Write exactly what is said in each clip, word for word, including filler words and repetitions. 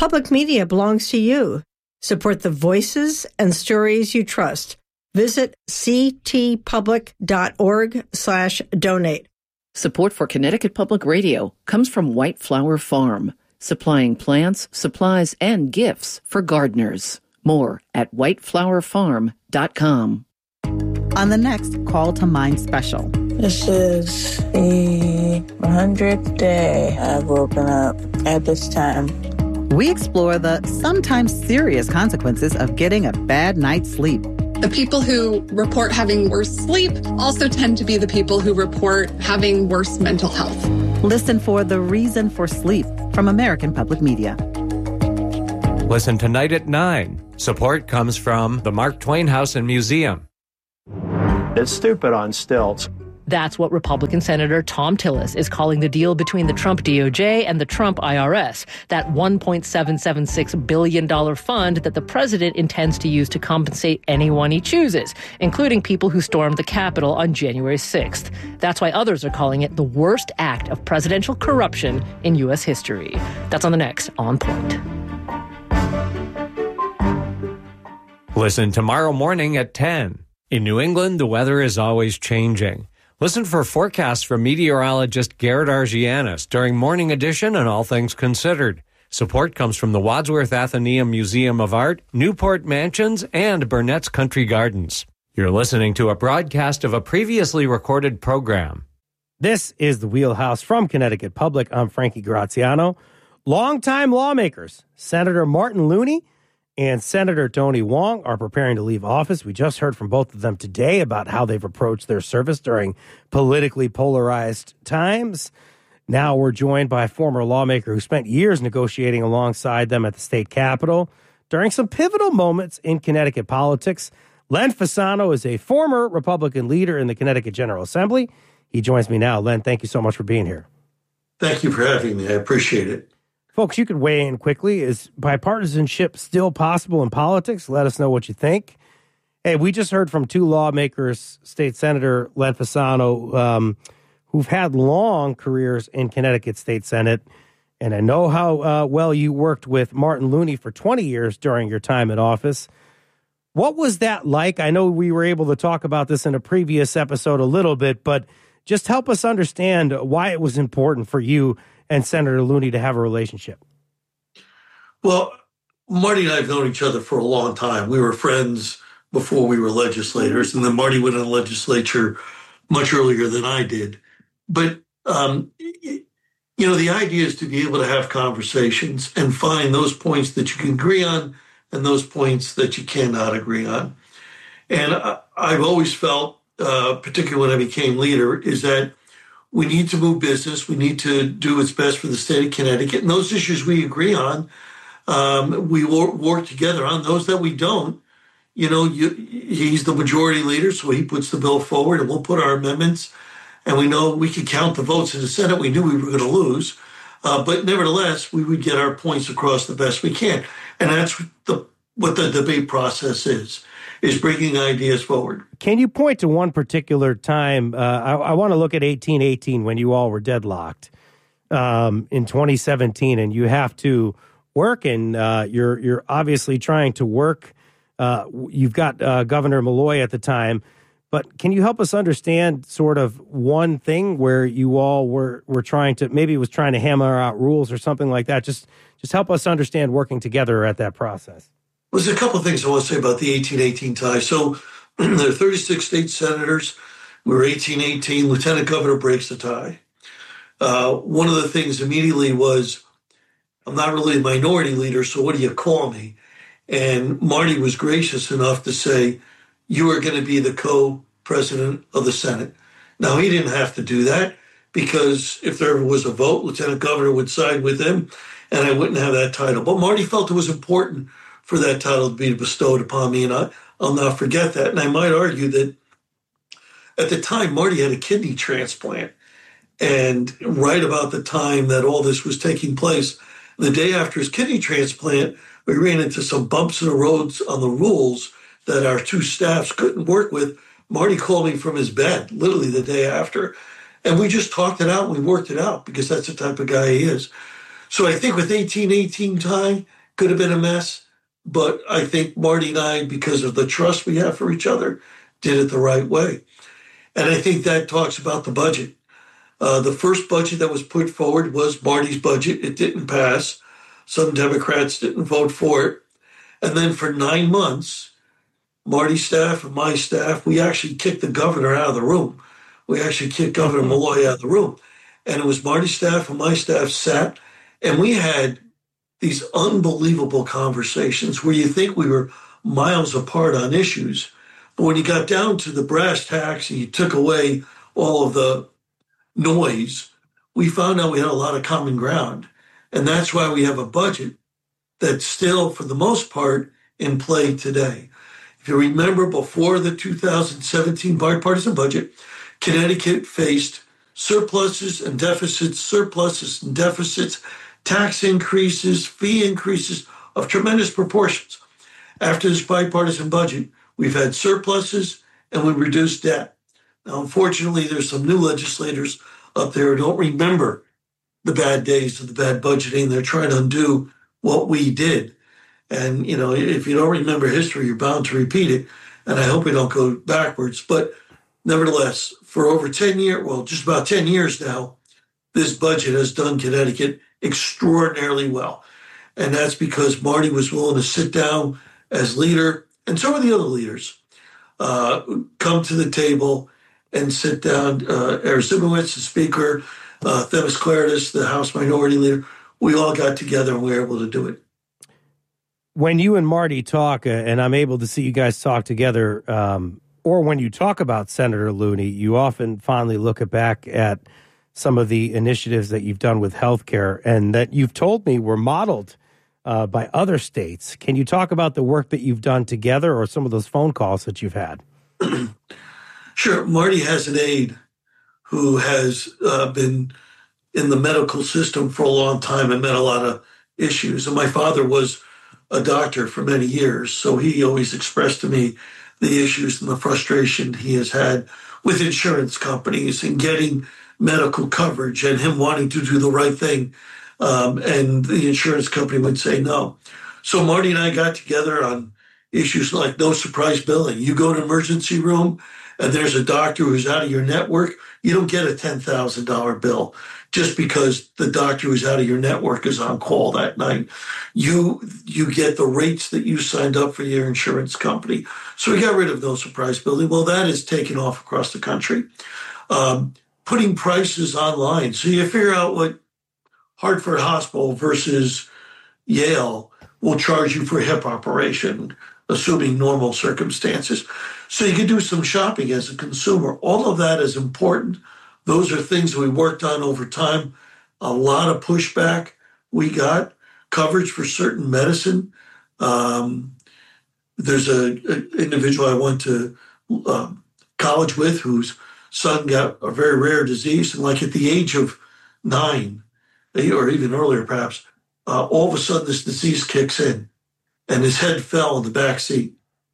Public media belongs to you. Support the voices and stories you trust. Visit ctpublic.org slash donate. Support for Connecticut Public Radio comes from White Flower Farm, supplying plants, supplies, and gifts for gardeners. More at white flower farm dot com. On the next Call to Mind special. This is the one hundredth day I've woken up at this time. We explore the sometimes serious consequences of getting a bad night's sleep. The people who report having worse sleep also tend to be the people who report having worse mental health. Listen for The Reason for Sleep from American Public Media. Listen tonight at nine. Support comes from the Mark Twain House and Museum. It's stupid on stilts. That's what Republican Senator Thom Tillis is calling the deal between the Trump D O J and the Trump I R S, that one point seven seven six billion dollars fund that the president intends to use to compensate anyone he chooses, including people who stormed the Capitol on January sixth. That's why others are calling it the worst act of presidential corruption in U S history. That's on the next On Point. Listen tomorrow morning at ten. In New England, the weather is always changing. Listen for forecasts from meteorologist Garrett Argianis during Morning Edition and All Things Considered. Support comes from the Wadsworth Atheneum Museum of Art, Newport Mansions, and Burnett's Country Gardens. You're listening to a broadcast of a previously recorded program. This is the Wheelhouse from Connecticut Public. I'm Frankie Graziano. Longtime lawmakers, Senator Martin Looney and Senator Tony Hwang, are preparing to leave office. We just heard from both of them today about how they've approached their service during politically polarized times. Now we're joined by a former lawmaker who spent years negotiating alongside them at the state capitol during some pivotal moments in Connecticut politics. Len Fasano is a former Republican leader in the Connecticut General Assembly. He joins me now. Len, thank you so much for being here. Thank you for having me. I appreciate it. Folks, you could weigh in quickly. Is bipartisanship still possible in politics? Let us know what you think. Hey, we just heard from two lawmakers, State Senator Len Fasano, um, who've had long careers in Connecticut State Senate. And I know how uh, well you worked with Martin Looney for twenty years during your time in office. What was that like? I know we were able to talk about this in a previous episode a little bit, but just help us understand why it was important for you and Senator Looney to have a relationship. Well, Marty and I have known each other for a long time. We were friends before we were legislators, and then Marty went in the legislature much earlier than I did. But, um, you know, the idea is to be able to have conversations and find those points that you can agree on and those points that you cannot agree on. And I, I've always felt, uh, particularly when I became leader, is that we need to move business. We need to do what's best for the state of Connecticut. And those issues we agree on, um, we will work together on. Those that we don't, you know, you, he's the majority leader, so he puts the bill forward and we'll put our amendments. And we know we could count the votes in the Senate. We knew we were going to lose. Uh, but nevertheless, we would get our points across the best we can. And that's the, what the debate process is. is bringing ideas forward. Can you point to one particular time? Uh, I, I want to look at eighteen eighteen when you all were deadlocked um, in twenty seventeen, and you have to work, and uh, you're you're obviously trying to work. Uh, you've got uh, Governor Malloy at the time, but can you help us understand sort of one thing where you all were were trying to, maybe it was trying to hammer out rules or something like that? Just just help us understand working together at that process. There's a couple of things I want to say about the eighteen eighteen tie. So there are thirty-six state senators. We were eighteen eighteen. Lieutenant Governor breaks the tie. Uh, one of the things immediately was, I'm not really a minority leader, so what do you call me? And Marty was gracious enough to say, you are going to be the co-president of the Senate. Now, he didn't have to do that because if there ever was a vote, Lieutenant Governor would side with him and I wouldn't have that title. But Marty felt it was important for that title to be bestowed upon me, and I, I'll not forget that. And I might argue that at the time, Marty had a kidney transplant. And right about the time that all this was taking place, the day after his kidney transplant, we ran into some bumps in the roads on the rules that our two staffs couldn't work with. Marty called me from his bed, literally the day after. And we just talked it out and we worked it out because that's the type of guy he is. So I think with eighteen eighteen tie, Could have been a mess, but I think Marty and I, because of the trust we have for each other, did it the right way. And I think that talks about the budget. Uh, the first budget that was put forward was Marty's budget. It didn't pass. Some Democrats didn't vote for it. And then for nine months, Marty's staff and my staff, we actually kicked the governor out of the room. We actually kicked Governor Malloy out of the room. And it was Marty's staff and my staff sat, and we had these unbelievable conversations where you think we were miles apart on issues. But when you got down to the brass tacks and you took away all of the noise, we found out we had a lot of common ground. And that's why we have a budget that's still, for the most part, in play today. If you remember, before the two thousand seventeen bipartisan budget, Connecticut faced surpluses and deficits, surpluses and deficits, tax increases, fee increases of tremendous proportions. After this bipartisan budget, we've had surpluses and we reduced debt. Now, unfortunately, there's some new legislators up there who don't remember the bad days of the bad budgeting. They're trying to undo what we did. And, you know, if you don't remember history, you're bound to repeat it. And I hope we don't go backwards. But nevertheless, for over ten years, well, just about ten years now, this budget has done Connecticut extraordinarily well. And that's because Marty was willing to sit down as leader, and so are the other leaders, uh, come to the table and sit down. Uh, Eric Zimowitz, the speaker, uh, Themis Klarides, the House Minority Leader, we all got together and we were able to do it. When you and Marty talk, uh, and I'm able to see you guys talk together, um, or when you talk about Senator Looney, you often fondly look back at some of the initiatives that you've done with healthcare and that you've told me were modeled uh, by other states. Can you talk about the work that you've done together or some of those phone calls that you've had? Sure. Marty has an aide who has uh, been in the medical system for a long time and met a lot of issues. And my father was a doctor for many years, so he always expressed to me the issues and the frustration he has had with insurance companies and getting medical coverage and him wanting to do the right thing. Um, and the insurance company would say no. So Marty and I got together on issues like no surprise billing. You go to an emergency room and there's a doctor who's out of your network, you don't get a ten thousand dollars bill just because the doctor who's out of your network is on call that night. You you get the rates that you signed up for your insurance company. So we got rid of no surprise billing. Well, that is taken off across the country. Um, putting prices online. So you figure out what Hartford Hospital versus Yale will charge you for a hip operation, assuming normal circumstances. So you can do some shopping as a consumer. All of that is important. Those are things we worked on over time. A lot of pushback we got, coverage for certain medicine. Um, there's an individual I went to uh, college with whose son got a very rare disease. And like at the age of nine, or even earlier perhaps, uh, all of a sudden this disease kicks in and his head fell in the back seat.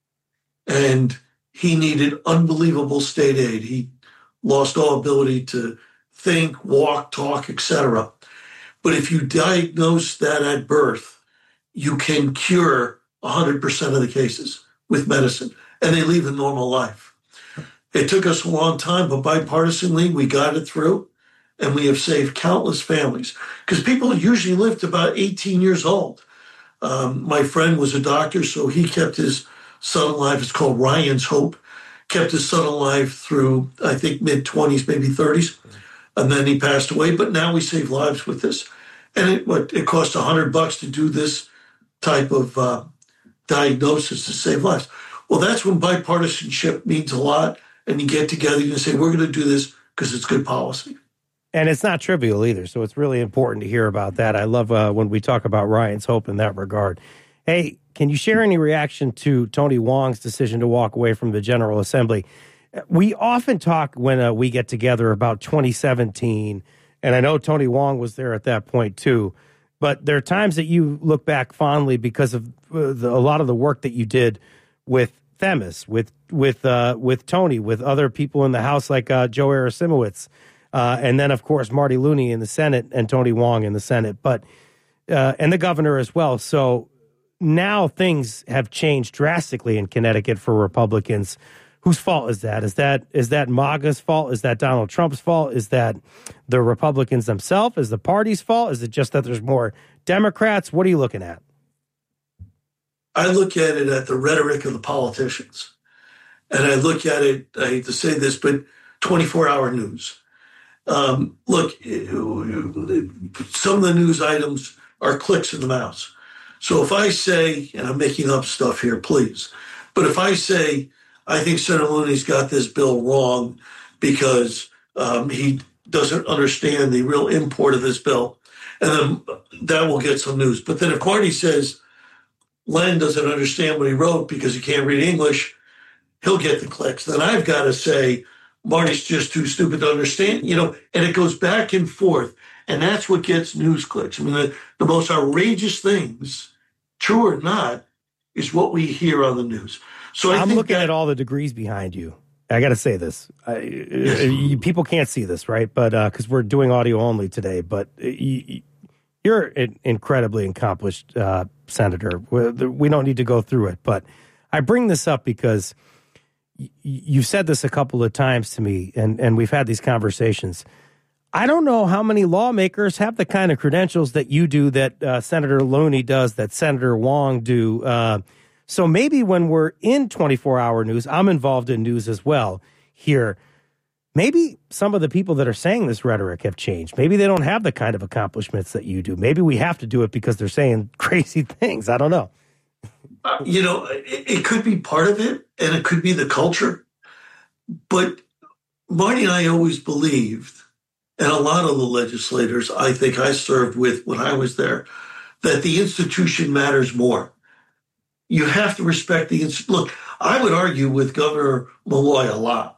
And he needed unbelievable state aid. He lost all ability to think, walk, talk, et cetera. But if you diagnose that at birth, you can cure one hundred percent of the cases with medicine, and they lead a normal life. It took us a long time, but bipartisanly, we got it through, and we have saved countless families. Because people usually live to about eighteen years old. Um, my friend was a doctor, so he kept his son alive. It's called Ryan's Hope. Kept his son alive through, I think, mid-twenties, maybe thirties. And then he passed away. But now we save lives with this. And it what it costs one hundred bucks to do this type of uh, diagnosis to save lives. Well, that's when bipartisanship means a lot. And you get together and you say, we're going to do this because it's good policy. And it's not trivial either. So it's really important to hear about that. I love uh, when we talk about Ryan's Hope in that regard. Hey, can you share any reaction to Tony Hwang's decision to walk away from the General Assembly? We often talk when uh, we get together about twenty seventeen, and I know Tony Hwang was there at that point too, but there are times that you look back fondly because of uh, the, a lot of the work that you did with Themis, with with uh, with Tony, with other people in the House like uh, Joe Arasimowicz, uh, and then, of course, Marty Looney in the Senate and Tony Hwang in the Senate, but uh, and the governor as well. So now things have changed drastically in Connecticut for Republicans. Whose fault is that? Is that is that MAGA's fault? Is that Donald Trump's fault? Is that the Republicans themselves? Is the party's fault? Is it just that there's more Democrats? What are you looking at? I look at it at the rhetoric of the politicians. And I look at it, I hate to say this, but twenty-four hour news. Um, look, some of the news items are clicks in the mouse. So if I say, and I'm making up stuff here, please, but if I say, I think Senator Looney's got this bill wrong because um, he doesn't understand the real import of this bill, and then that will get some news. But then if Marty says Len doesn't understand what he wrote because he can't read English, he'll get the clicks. Then I've got to say Marty's just too stupid to understand, you know, and it goes back and forth. And that's what gets news clicks. I mean, the, the most outrageous things, true or not, is what we hear on the news. So I I'm think looking that, at all the degrees behind you. I got to say this. I, Yes. you, people can't see this, right? But because uh, we're doing audio only today, but you, you're an incredibly accomplished uh, senator. We don't need to go through it, but I bring this up because y- you've said this a couple of times to me, and, and we've had these conversations. I don't know how many lawmakers have the kind of credentials that you do, that uh, Senator Looney does, that Senator Wong do. Uh, so maybe when we're in twenty-four hour news, I'm involved in news as well here. Maybe some of the people that are saying this rhetoric have changed. Maybe they don't have the kind of accomplishments that you do. Maybe we have to do it because they're saying crazy things. I don't know. Uh, you know, it, it could be part of it, and it could be the culture. But Marty and I always believed, and a lot of the legislators I think I served with when I was there, that the institution matters more. You have to respect the institution. Look, I would argue with Governor Malloy a lot,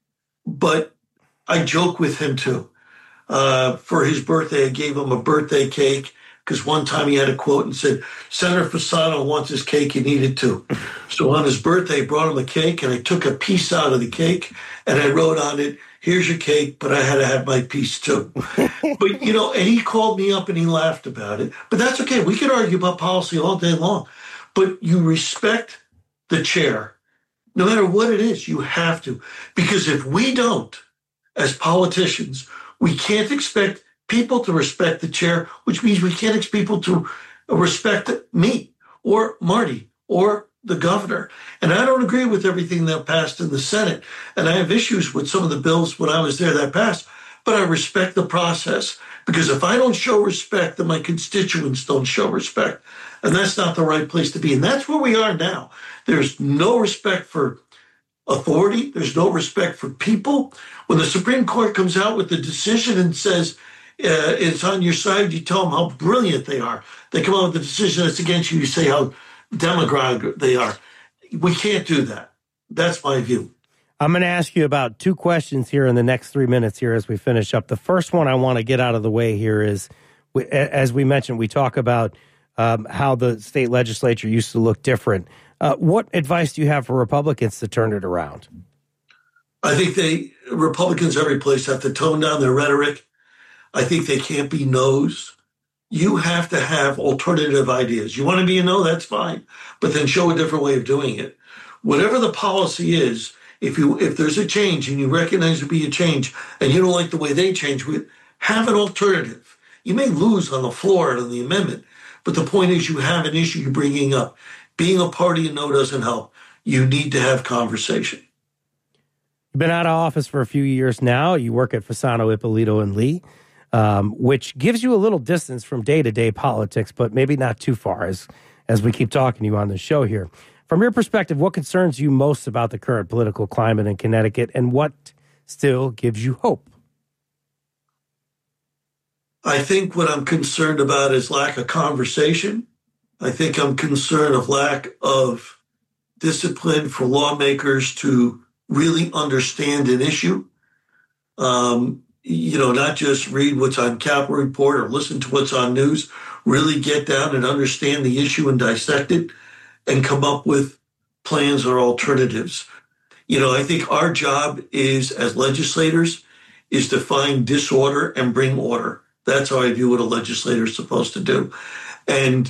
but I joke with him too. Uh, for his birthday, I gave him a birthday cake because one time he had a quote and said, Senator Fasano wants his cake, you need it too. So on his birthday, I brought him a cake, and I took a piece out of the cake and I wrote on it, here's your cake, but I had to have my piece too. But, you know, and he called me up and he laughed about it. But that's okay. We can argue about policy all day long. But you respect the chair. No matter what it is, you have to. Because if we don't, as politicians, we can't expect people to respect the chair, which means we can't expect people to respect me or Marty or the governor. And I don't agree with everything that passed in the Senate. And I have issues with some of the bills when I was there that passed. But I respect the process, because if I don't show respect, then my constituents don't show respect. And that's not the right place to be. And that's where we are now. There's no respect for authority. There's no respect for people. When the Supreme Court comes out with the decision and says uh, it's on your side, you tell them how brilliant they are. They come out with the decision that's against you, you say how demagogue they are. We can't do that. That's my view. I'm going to ask you about two questions here in the next three minutes here as we finish up. The first one I want to get out of the way here is, as we mentioned, we talk about um, how the state legislature used to look different. Uh, what advice do you have for Republicans to turn it around? I think they Republicans every place have to tone down their rhetoric. I think they can't be no's. You have to have alternative ideas. You want to be a no, that's fine, but then show a different way of doing it. Whatever the policy is, if you if there's a change and you recognize there be a change and you don't like the way they change, have an alternative. You may lose on the floor on the amendment, but the point is you have an issue you're bringing up. Being a party and no doesn't help. You need to have conversation. You've been out of office for a few years now. You work at Fasano, Ippolito, and Lee, um, which gives you a little distance from day-to-day politics, but maybe not too far as, as we keep talking to you on the show here. From your perspective, what concerns you most about the current political climate in Connecticut, and what still gives you hope? I think what I'm concerned about is lack of conversation. I think I'm concerned of lack of discipline for lawmakers to really understand an issue. Um, you know, not just read what's on Capitol Report or listen to what's on news, really get down and understand the issue and dissect it and come up with plans or alternatives. You know, I think our job is, as legislators, is to find disorder and bring order. That's how I view what a legislator is supposed to do. And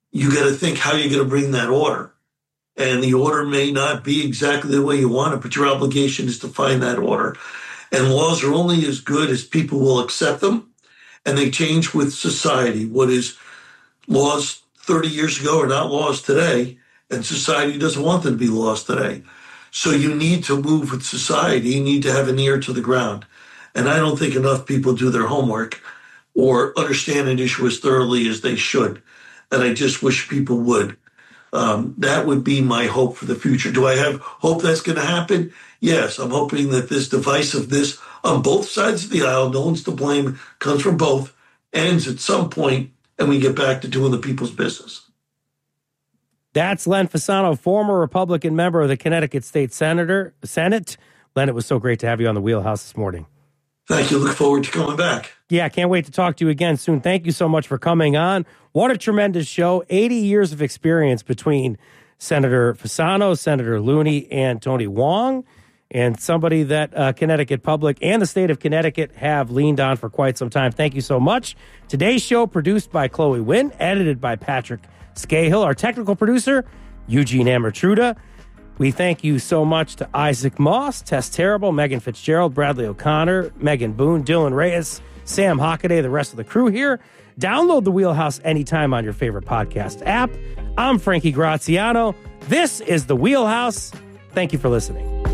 you got to think how you're going to bring that order. And the order may not be exactly the way you want it, but your obligation is to find that order. And laws are only as good as people will accept them, and they change with society. What is laws thirty years ago are not laws today, and society doesn't want them to be laws today. So you need to move with society. You need to have an ear to the ground. And I don't think enough people do their homework or understand an issue as thoroughly as they should. And I just wish people would. Um, that would be my hope for the future. Do I have hope that's going to happen? Yes, I'm hoping that this divisiveness on both sides of the aisle, no one's to blame, comes from both, ends at some point, and we get back to doing the people's business. That's Len Fasano, former Republican member of the Connecticut State Senator Senate. Len, it was so great to have you on the Wheelhouse this morning. Thank you. Look forward to coming back. Yeah, can't wait to talk to you again soon. Thank you so much for coming on. What a tremendous show. eighty years of experience between Senator Fasano, Senator Looney, and Tony Hwang, and somebody that uh, Connecticut Public and the state of Connecticut have leaned on for quite some time. Thank you so much. Today's show produced by Chloe Wynn, edited by Patrick Scahill. Our technical producer, Eugene Amertruda. We thank you so much to Isaac Moss, Tess Terrible, Megan Fitzgerald, Bradley O'Connor, Megan Boone, Dylan Reyes, Sam Hockaday, the rest of the crew here. Download the Wheelhouse anytime on your favorite podcast app. I'm Frankie Graziano. This is the Wheelhouse. Thank you for listening.